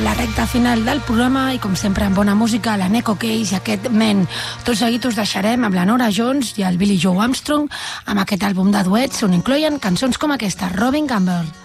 la recta final del programa i com sempre amb bona música, la Neko Case i aquest Men. Tot seguit us deixarem amb la Norah Jones i el Billie Joe Armstrong amb aquest àlbum de duets on incloïen cançons com aquesta, Robin Gamble.